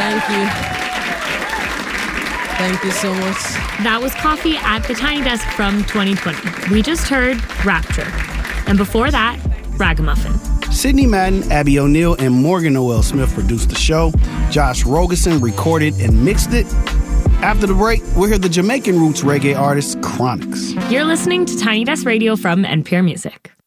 Thank you. Thank you so much. That was Coffee at the Tiny Desk from 2020. We just heard Rapture. And before that, Ragamuffin. Sydney Madden, Abby O'Neill, and Morgan Noel Smith produced the show. Josh Rogerson recorded and mixed it. After the break, we'll hear the Jamaican roots reggae artist Chronixx. You're listening to Tiny Desk Radio from NPR Music.